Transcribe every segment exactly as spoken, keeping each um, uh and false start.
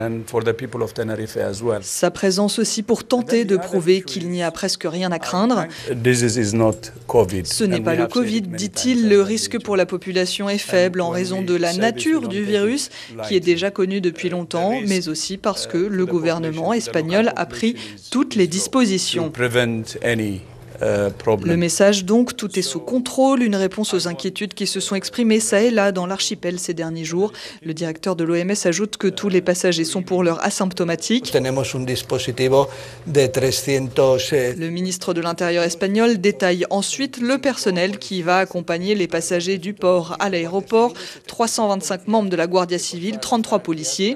Sa présence aussi pour tenter de prouver qu'il n'y a presque rien à craindre. Ce n'est pas le Covid, dit-il, le risque pour la population est faible en raison de la nature du virus, qui est déjà connu depuis longtemps, mais aussi parce que le gouvernement espagnol a pris toutes les dispositions. Le message donc, tout est sous contrôle, une réponse aux inquiétudes qui se sont exprimées ça et là dans l'archipel ces derniers jours. Le directeur de l'O M S ajoute que tous les passagers sont pour l'heure asymptomatiques. Le ministre de l'Intérieur espagnol détaille ensuite le personnel qui va accompagner les passagers du port à l'aéroport. trois cent vingt-cinq membres de la Guardia Civile, trente-trois policiers.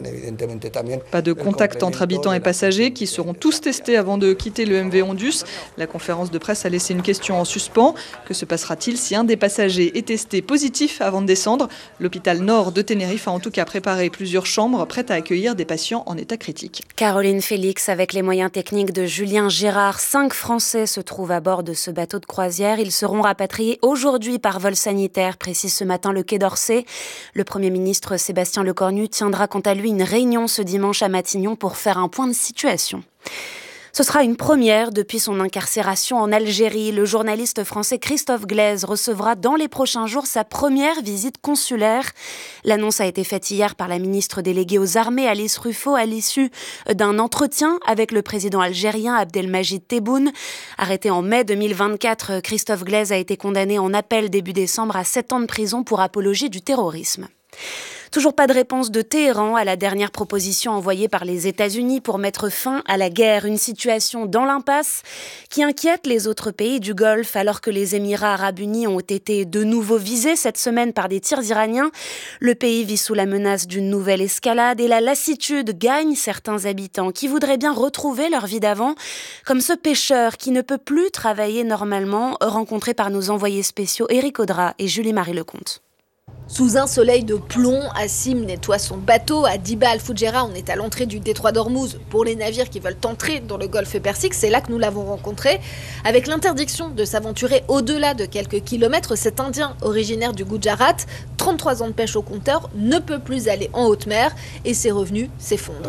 Pas de contact entre habitants et passagers qui seront tous testés avant de quitter le M V Ondus. La conférence de presse a laissé une question en suspens. Que se passera-t-il si un des passagers est testé positif avant de descendre ? L'hôpital Nord de Tenerife a en tout cas préparé plusieurs chambres prêtes à accueillir des patients en état critique. Caroline Félix, avec les moyens techniques de Julien Gérard, cinq Français se trouvent à bord de ce bateau de croisière. Ils seront rapatriés aujourd'hui par vol sanitaire, précise ce matin le Quai d'Orsay. Le Premier ministre Sébastien Lecornu tiendra quant à lui une réunion ce dimanche à Matignon pour faire un point de situation. Ce sera une première depuis son incarcération en Algérie. Le journaliste français Christophe Glaise recevra dans les prochains jours sa première visite consulaire. L'annonce a été faite hier par la ministre déléguée aux armées Alice Ruffo à l'issue d'un entretien avec le président algérien Abdelmajid Tebboune. Arrêté en mai deux mille vingt-quatre, Christophe Glaise a été condamné en appel début décembre à sept ans de prison pour apologie du terrorisme. Toujours pas de réponse de Téhéran à la dernière proposition envoyée par les États-Unis pour mettre fin à la guerre. Une situation dans l'impasse qui inquiète les autres pays du Golfe alors que les Émirats arabes unis ont été de nouveau visés cette semaine par des tirs iraniens. Le pays vit sous la menace d'une nouvelle escalade et la lassitude gagne certains habitants qui voudraient bien retrouver leur vie d'avant, comme ce pêcheur qui ne peut plus travailler normalement, rencontré par nos envoyés spéciaux Éric Audra et Julie-Marie Lecomte. Sous un soleil de plomb, Hassim nettoie son bateau. À Diba Al-Foudjera, on est à l'entrée du détroit d'Ormuz. Pour les navires qui veulent entrer dans le golfe Persique, c'est là que nous l'avons rencontré. Avec l'interdiction de s'aventurer au-delà de quelques kilomètres, cet Indien originaire du Gujarat, trente-trois ans de pêche au compteur, ne peut plus aller en haute mer et ses revenus s'effondrent.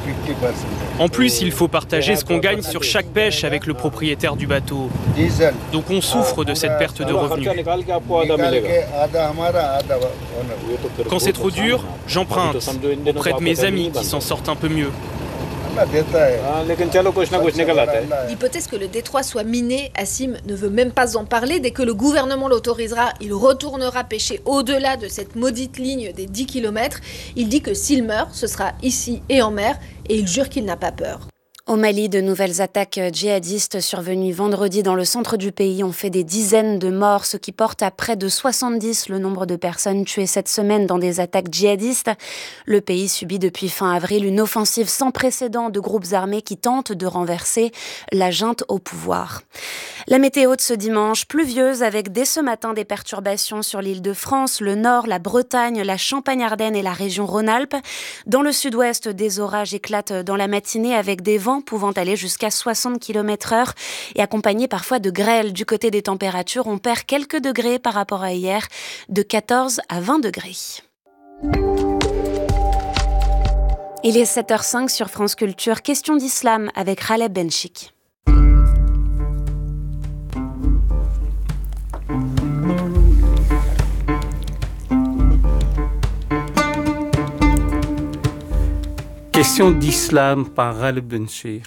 En plus, il faut partager ce qu'on gagne sur chaque pêche avec le propriétaire du bateau. Donc on souffre de cette perte de revenus. Quand c'est trop dur, j'emprunte auprès de mes amis qui s'en sortent un peu mieux. L'hypothèse que le détroit soit miné, Hassim ne veut même pas en parler. Dès que le gouvernement l'autorisera, il retournera pêcher au-delà de cette maudite ligne des dix kilomètres. Il dit que s'il meurt, ce sera ici et en mer, et il jure qu'il n'a pas peur. Au Mali, de nouvelles attaques djihadistes survenues vendredi dans le centre du pays ont fait des dizaines de morts, ce qui porte à près de soixante-dix le nombre de personnes tuées cette semaine dans des attaques djihadistes. Le pays subit depuis fin avril une offensive sans précédent de groupes armés qui tentent de renverser la junte au pouvoir. La météo de ce dimanche, pluvieuse avec dès ce matin des perturbations sur l'Île-de-France, le Nord, la Bretagne, la Champagne-Ardenne et la région Rhône-Alpes. Dans le sud-ouest, des orages éclatent dans la matinée avec des vents pouvant aller jusqu'à soixante kilomètres heure et accompagnés parfois de grêle. Du côté des températures, on perd quelques degrés par rapport à hier, de quatorze à vingt degrés. Il est sept heures cinq sur France Culture. Question d'islam avec Khaled Benchik. Question d'islam par Khaled Benchik.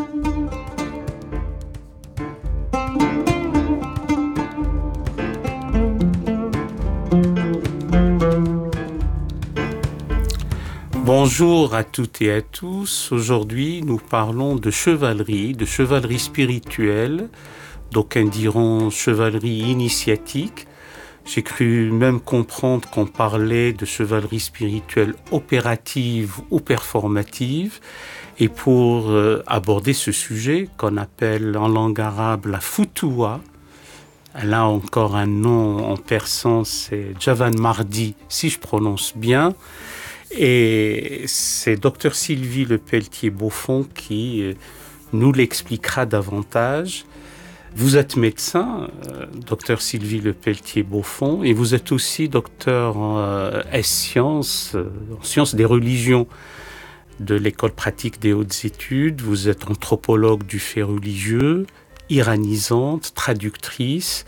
Bonjour à toutes et à tous. Aujourd'hui, nous parlons de chevalerie, de chevalerie spirituelle. D'aucuns diront chevalerie initiatique. J'ai cru même comprendre qu'on parlait de chevalerie spirituelle opérative ou performative. Et pour euh, aborder ce sujet, qu'on appelle en langue arabe la foutoua, elle a encore un nom en persan, c'est Javan Mardi, si je prononce bien. Et c'est docteur Sylvie Lepelletier-Beaufond qui euh, nous l'expliquera davantage. Vous êtes médecin, euh, docteur Sylvie Lepelletier-Beaufond, et vous êtes aussi docteur en euh, sciences, euh, en sciences des religions. de l'école pratique des hautes études. Vous êtes anthropologue du fait religieux, iranisante, traductrice.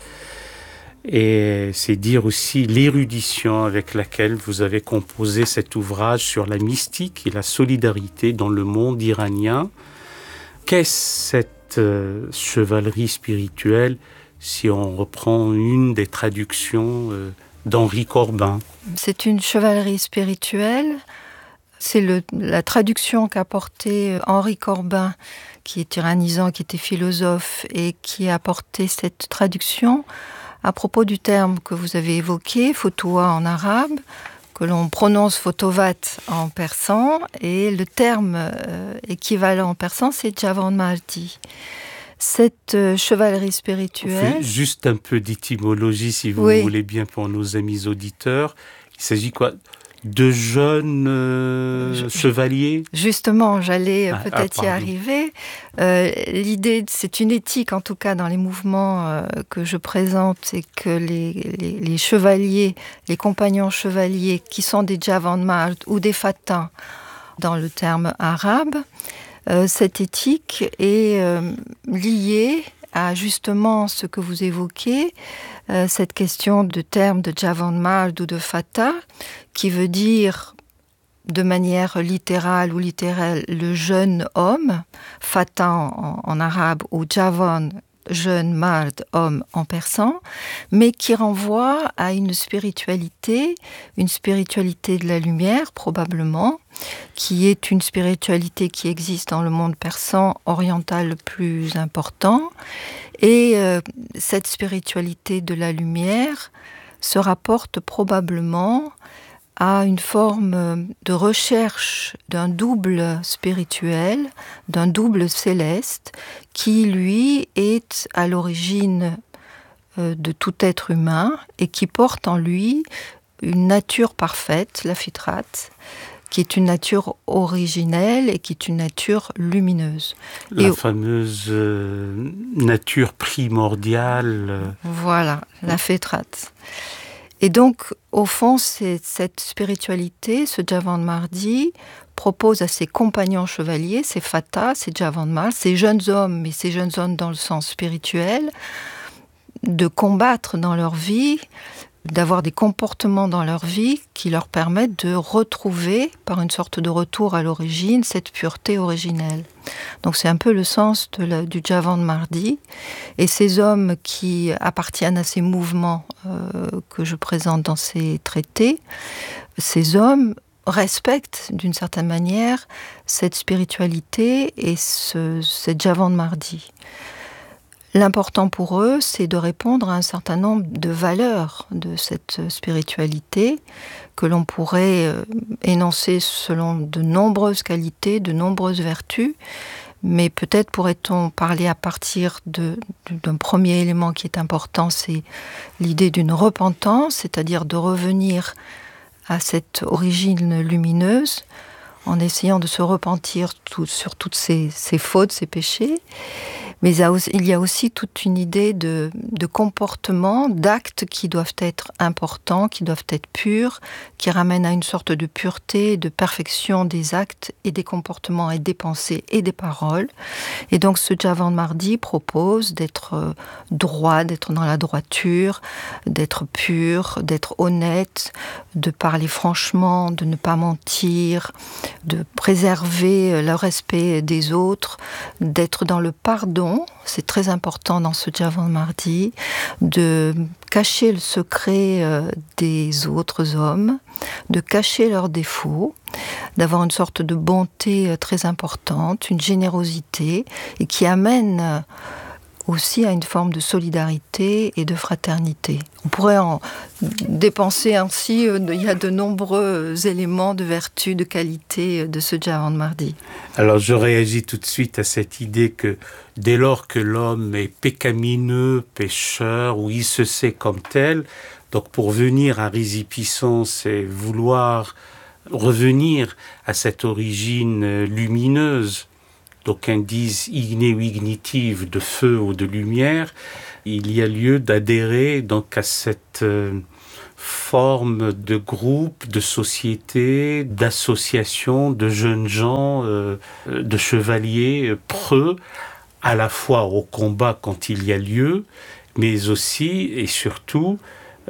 Et c'est dire aussi l'érudition avec laquelle vous avez composé cet ouvrage sur la mystique et la solidarité dans le monde iranien. Qu'est-ce cette euh, chevalerie spirituelle, si on reprend une des traductions euh, d'Henri Corbin? C'est une chevalerie spirituelle. C'est le, la traduction qu'a portée Henri Corbin, qui est iranisant, qui était philosophe, et qui a apporté cette traduction à propos du terme que vous avez évoqué, fotoua en arabe, que l'on prononce fotovat en persan, et le terme euh, équivalent en persan, c'est Javanmardi. Cette euh, chevalerie spirituelle... Juste un peu d'étymologie, si vous oui. voulez bien, pour nos amis auditeurs. Il s'agit quoi ? De jeunes euh, Je, chevaliers? Justement, j'allais ah, peut-être ah, y arriver. Euh, l'idée, c'est une éthique, en tout cas, dans les mouvements euh, que je présente, c'est que les, les, les chevaliers, les compagnons chevaliers, qui sont des Javanmard ou des fatins, dans le terme arabe, euh, cette éthique est euh, liée à justement ce que vous évoquez, euh, cette question de terme de Javanmard ou de Fatah, qui veut dire de manière littérale ou littérale le jeune homme, Fatah en, en arabe ou Javan, jeune, Mard, homme en persan, mais qui renvoie à une spiritualité, une spiritualité de la lumière probablement, qui est une spiritualité qui existe dans le monde persan oriental le plus important. Et euh, cette spiritualité de la lumière se rapporte probablement à une forme de recherche d'un double spirituel, d'un double céleste, qui, lui, est à l'origine de tout être humain et qui porte en lui une nature parfaite, la fitrate, qui est une nature originelle et qui est une nature lumineuse. La et fameuse euh, nature primordiale. Voilà, la fitrate. Et donc, au fond, c'est cette spiritualité, ce Javanmardi, propose à ses compagnons chevaliers, ces Fatah, ces Javanmard, ces jeunes hommes, mais ces jeunes hommes dans le sens spirituel, de combattre dans leur vie, d'avoir des comportements dans leur vie qui leur permettent de retrouver, par une sorte de retour à l'origine, cette pureté originelle. Donc c'est un peu le sens de la, du Javanmardi. Et ces hommes qui appartiennent à ces mouvements euh, que je présente dans ces traités, ces hommes respectent d'une certaine manière cette spiritualité et ce, cette Javanmardi. L'important pour eux, c'est de répondre à un certain nombre de valeurs de cette spiritualité que l'on pourrait énoncer selon de nombreuses qualités, de nombreuses vertus, mais peut-être pourrait-on parler à partir de, d'un premier élément qui est important, c'est l'idée d'une repentance, c'est-à-dire de revenir à cette origine lumineuse en essayant de se repentir tout, sur toutes ces, ces fautes, ces péchés. Mais il y a aussi toute une idée de, de comportement, d'actes qui doivent être importants, qui doivent être purs, qui ramènent à une sorte de pureté, de perfection des actes et des comportements et des pensées et des paroles. Et donc ce Javanmardi propose d'être droit, d'être dans la droiture, d'être pur, d'être honnête, de parler franchement, de ne pas mentir, de préserver le respect des autres, d'être dans le pardon. C'est très important dans ce Javanmardi, de cacher le secret des autres hommes, de cacher leurs défauts, d'avoir une sorte de bonté très importante, une générosité, et qui amène aussi à une forme de solidarité et de fraternité. On pourrait en dépenser ainsi, il y a de nombreux éléments de vertu, de qualité de ce Javanmardi. Alors je réagis tout de suite à cette idée que dès lors que l'homme est pécamineux, pécheur, ou il se sait comme tel, donc pour venir à résipiscence et vouloir revenir à cette origine lumineuse, d'aucuns disent igné ou ignitive, de feu ou de lumière, il y a lieu d'adhérer donc à cette euh, forme de groupes, de sociétés, d'associations, de jeunes gens, euh, de chevaliers preux, à la fois au combat quand il y a lieu, mais aussi et surtout